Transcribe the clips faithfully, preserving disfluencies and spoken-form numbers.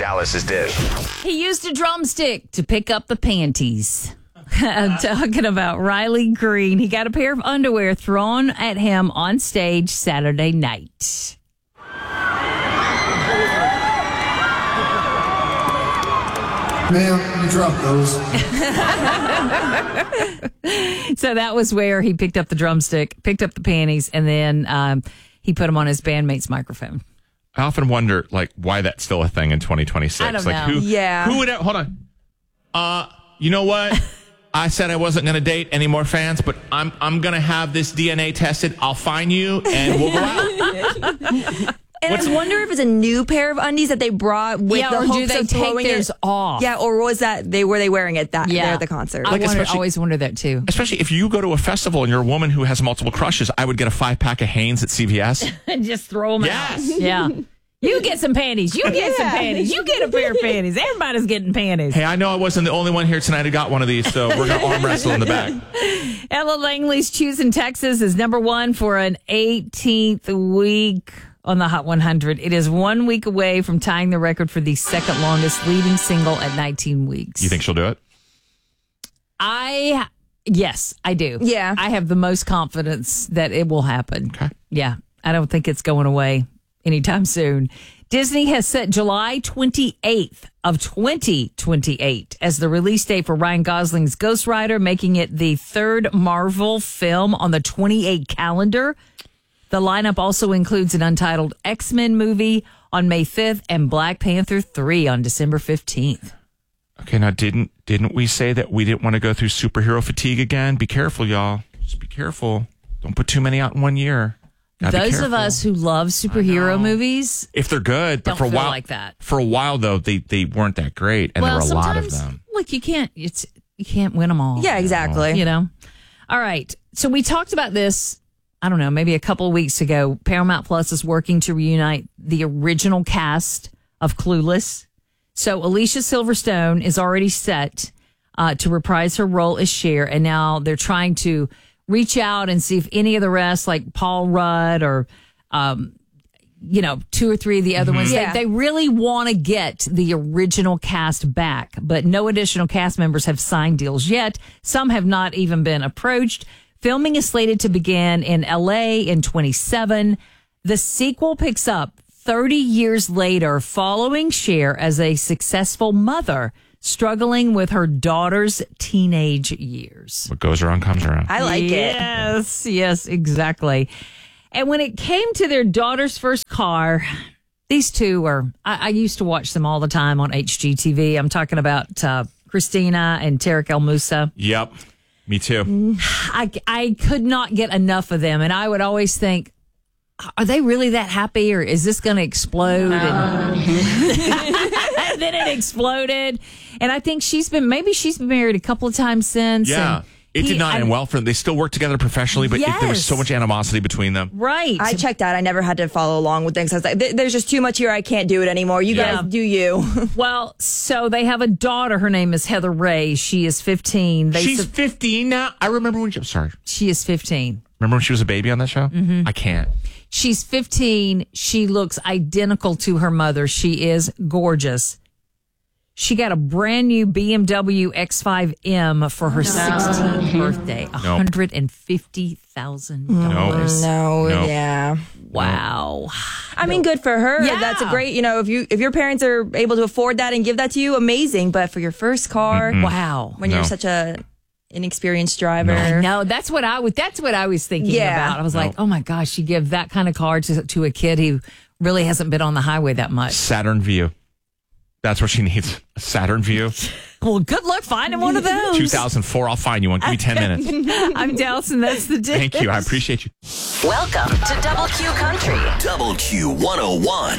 Dallas is dead. He used a drumstick to pick up the panties. I'm talking about Riley Green. He got a pair of underwear thrown at him on stage Saturday night. Ma'am, you dropped those. So that was where he picked up the drumstick, picked up the panties, and then um, he put them on his bandmate's microphone. I often wonder, like, why that's still a thing in twenty twenty-six. I don't like, know. Who, Yeah. Who would? Hold on. Uh, you know what? I said I wasn't going to date any more fans, but I'm I'm going to have this D N A tested. I'll find you, and we'll go out. And What's- I wonder if it's a new pair of undies that they brought with Yeah, the or do hopes they of take throwing theirs it off? Yeah, or was that they were they wearing it that there at the concert? I Like, wondered, especially- always wonder that too. Especially if you go to a festival and you're a woman who has multiple crushes, I would get a five pack of Hanes at C V S. And just throw them Yes. out. Yeah. You get some panties. You get some panties. You get a pair of panties. Everybody's getting panties. Hey, I know I wasn't the only one here tonight who got one of these, so we're going to arm wrestle in the back. Ella Langley's Choosing Texas is number one for an eighteenth week on the Hot one hundred. It is one week away from tying the record for the second longest leading single at nineteen weeks. You think she'll do it? I, yes, I do. Yeah. I have the most confidence that it will happen. Okay. Yeah. I don't think it's going away anytime soon. Disney has set July twenty-eighth of twenty twenty-eight as the release date for Ryan Gosling's Ghost Rider, making it the third Marvel film on the twenty-eight calendar. The lineup also includes an untitled X-Men movie on May fifth and Black Panther three on December fifteenth. Okay, now didn't didn't we say that we didn't want to go through superhero fatigue again? Be careful, y'all. Just be careful. Don't put too many out in one year. Gotta be Those of careful. us who love superhero movies, if they're good, but don't for a feel while, like that. For a while though, they they weren't that great, and well, there were a lot of sometimes, them. Look, you can't. It's you can't win them all. yeah, exactly. You know. All right. So we talked about this. I don't know, maybe a couple of weeks ago. Paramount Plus is working to reunite the original cast of Clueless. So Alicia Silverstone is already set uh, to reprise her role as Cher, and now they're trying to reach out and see if any of the rest, like Paul Rudd or, um, you know, two or three of the other ones, Yeah. they, they really want to get the original cast back, but no additional cast members have signed deals yet. Some have not even been approached. Filming is slated to begin in L A in twenty-seven. The sequel picks up thirty years later, following Cher as a successful mother struggling with her daughter's teenage years. What goes around comes around. I like it. Yes, yes, exactly. And when it came to their daughter's first car, these two are, I, I used to watch them all the time on H G T V. I'm talking about uh, Christina and Tarek El Moussa. Yep, me too. I, I could not get enough of them. And I would always think, are they really that happy, or is this going to explode? And, and then it exploded. And I think she's been, maybe she's been married a couple of times since. Yeah. and It he- did not I- end well for them. They still work together professionally, but it, there was Yes. so much animosity between them. Right. I checked out. I never had to follow along with things. I was like, "There- there's just too much here. I can't do it anymore. You Yeah. guys do you. Well, so they have a daughter. Her name is Heather Ray. She is fifteen. They She's sub- fifteen now. I remember when she, I'm sorry. she is fifteen. Remember when she was a baby on that show? Mm-hmm. I can't. She's fifteen. She looks identical to her mother. She is gorgeous. She got a brand new B M W X five M for her sixteenth birthday. one hundred fifty thousand dollars. No, No. yeah. Wow. I mean, good for her. Yeah. That's a great, you know, if you if your parents are able to afford that and give that to you, amazing. But for your first car, Wow. when No. you're such a inexperienced driver, I know. That's what I was that's what I was thinking Yeah. about. I was like, oh my gosh, you give that kind of car to, to a kid who really hasn't been on the highway that much. Saturn View. That's what she needs. A Saturn View. Well, good luck finding one of those. two thousand four. I'll find you one. Give me ten minutes. I'm Dallas, and that's the difference. Thank you. I appreciate you. Welcome to Double Q Country. Double Q one oh one.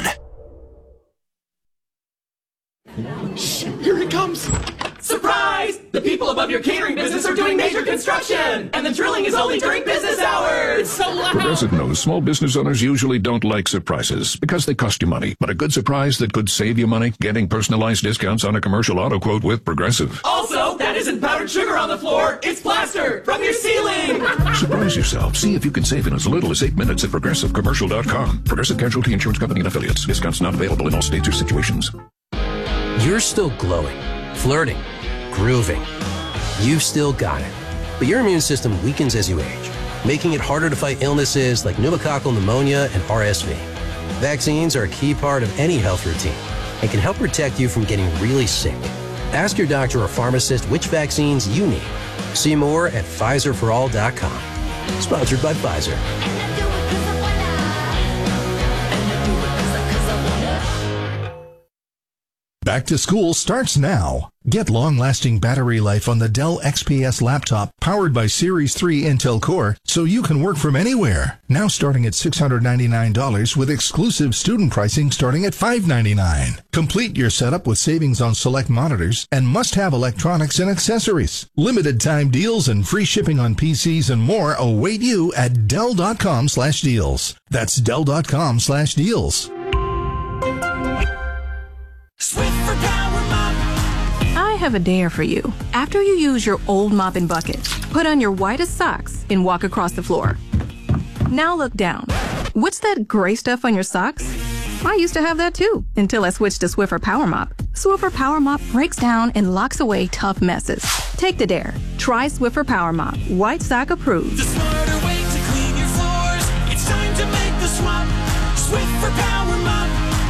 Here it comes! Surprise! The people above your catering business are doing major construction! And the drilling is only during business hours! So loud! Progressive knows small business owners usually don't like surprises because they cost you money. But a good surprise that could save you money, getting personalized discounts on a commercial auto quote with Progressive. Also, that isn't powdered sugar on the floor, it's plaster from your ceiling! Surprise yourself. See if you can save in as little as eight minutes at progressive commercial dot com. Progressive Casualty Insurance Company and Affiliates. Discounts not available in all states or situations. You're still glowing, flirting, grooving. You've still got it. But your immune system weakens as you age, making it harder to fight illnesses like pneumococcal pneumonia and R S V. Vaccines are a key part of any health routine and can help protect you from getting really sick. Ask your doctor or pharmacist which vaccines you need. See more at Pfizer for all dot com. Sponsored by Pfizer. Back to school starts now. Get long-lasting battery life on the Dell X P S laptop powered by Series three Intel Core so you can work from anywhere. Now starting at six hundred ninety-nine dollars with exclusive student pricing starting at five hundred ninety-nine dollars. Complete your setup with savings on select monitors and must-have electronics and accessories. Limited time deals and free shipping on P Cs and more await you at Dell.com slash deals. That's Dell.com slash deals. Swiffer Power Mop. I have a dare for you. After you use your old mop and bucket, put on your whitest socks and walk across the floor. Now look down. What's that gray stuff on your socks? I used to have that too, until I switched to Swiffer Power Mop. Swiffer Power Mop breaks down and locks away tough messes. Take the dare. Try Swiffer Power Mop. White sock approved. The smarter way to clean your floors. It's time to make the swap. Swiffer Power Mop.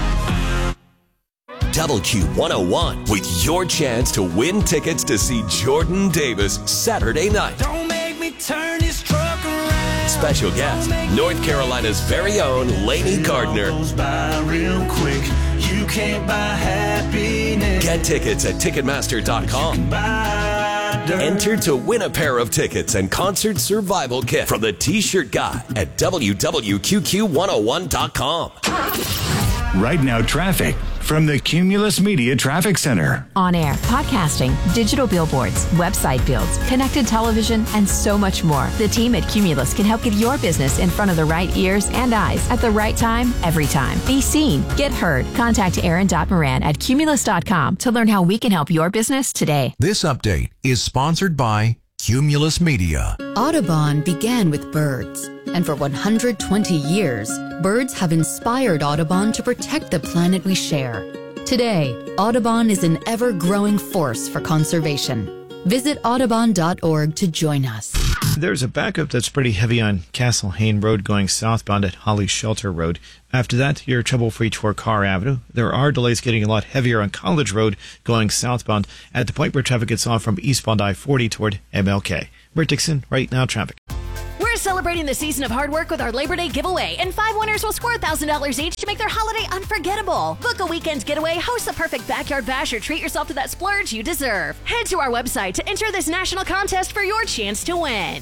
Double Q one oh one with your chance to win tickets to see Jordan Davis Saturday night. Don't make me turn this truck around. Special guest, North Carolina's very own Lainey Gardner. By real quick. You can't buy happiness. Get tickets at Ticketmaster dot com. Enter to win a pair of tickets and concert survival kit from the T-shirt guy at W W Q Q one oh one dot com. Right now, traffic from the Cumulus Media Traffic Center. On air, podcasting, digital billboards, website builds, connected television, and so much more. The team at Cumulus can help get your business in front of the right ears and eyes at the right time, every time. Be seen, get heard. Contact Aaron Moran at Cumulus dot com to learn how we can help your business today. This update is sponsored by Cumulus Media. Audubon began with birds, and for one hundred twenty years, birds have inspired Audubon to protect the planet we share. Today, Audubon is an ever-growing force for conservation. Visit Audubon dot org to join us. There's a backup that's pretty heavy on Castle Hayne Road going southbound at Holly Shelter Road. After that, you're trouble-free toward Carr Avenue. There are delays getting a lot heavier on College Road going southbound at the point where traffic gets off from eastbound I forty toward M L K. We're Dixon, right now traffic. We're celebrating the season of hard work with our Labor Day giveaway, and five winners will score one thousand dollars each to make their holiday unforgettable. Book a weekend getaway, host the perfect backyard bash, or treat yourself to that splurge you deserve. Head to our website to enter this national contest for your chance to win.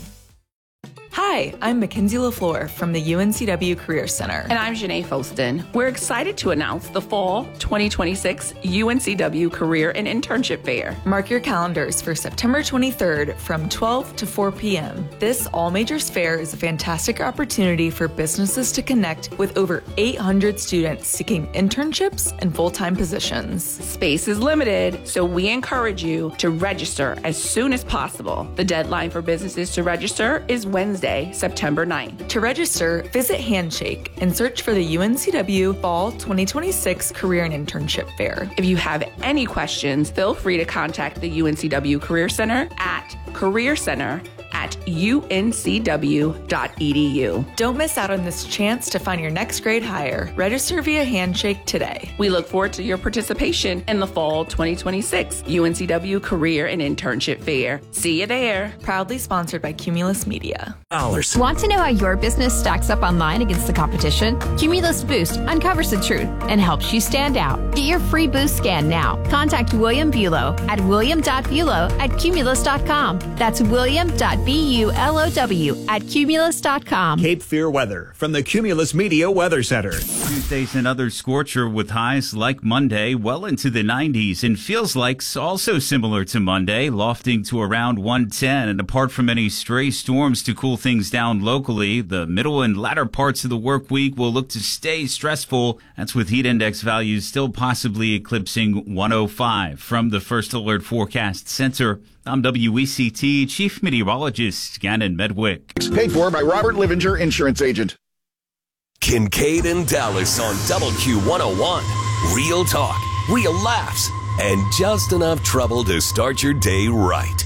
Hi, I'm Mackenzie LaFleur from the U N C W Career Center. And I'm Janae Foston. We're excited to announce the Fall twenty twenty-six U N C W Career and Internship Fair. Mark your calendars for September twenty-third from twelve to four p.m. This all-majors fair is a fantastic opportunity for businesses to connect with over eight hundred students seeking internships and full-time positions. Space is limited, so we encourage you to register as soon as possible. The deadline for businesses to register is Wednesday, September ninth. To register, visit Handshake and search for the U N C W Fall twenty twenty-six Career and Internship Fair. If you have any questions, feel free to contact the U N C W Career Center at Career Center at U N C W dot E D U. Don't miss out on this chance to find your next grade hire. Register via Handshake today. We look forward to your participation in the Fall twenty twenty-six U N C W Career and Internship Fair. See you there. Proudly sponsored by Cumulus Media. Dollars. Want to know how your business stacks up online against the competition? Cumulus Boost uncovers the truth and helps you stand out. Get your free Boost scan now. Contact William Bulow at william dot bulow at cumulus dot com. That's william dot bulow at cumulus dot com. Cape Fear weather from the Cumulus Media Weather Center. Tuesday's another scorcher with highs like Monday well into the nineties, and feels like also similar to Monday, lofting to around one ten. And apart from any stray storms to cool things down locally, the middle and latter parts of the work week will look to stay stressful. That's with heat index values still possibly eclipsing one oh five. From the First Alert Forecast Center, I'm W E C T Chief Meteorologist Gannon Medwick. Paid for by Robert Livinger, Insurance Agent. Kincaid and Dallas on W Q one oh one. Real talk, real laughs, and just enough trouble to start your day right.